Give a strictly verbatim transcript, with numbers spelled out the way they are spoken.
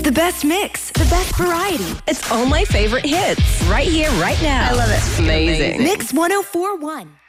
The best mix, the best variety. It's all my favorite hits right here, right now. I love it. Amazing. Mix one oh four point one.